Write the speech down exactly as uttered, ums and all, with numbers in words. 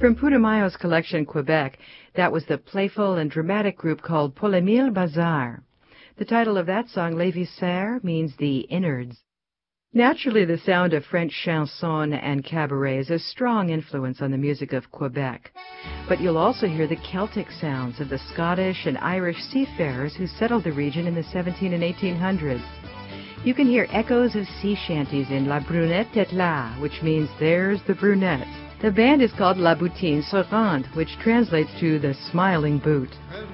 From Putumayo's collection, Quebec, that was the playful and dramatic group called Paul-Émile Bazar. The title of that song, Les Viscères, means the innards. Naturally, the sound of French chanson and cabaret is a strong influence on the music of Quebec. But you'll also hear the Celtic sounds of the Scottish and Irish seafarers who settled the region in the seventeen and eighteen hundreds. You can hear echoes of sea shanties in La Brunette est là, which means there's the brunette. The band is called La Boutine Souriante, which translates to the Smiling Boot.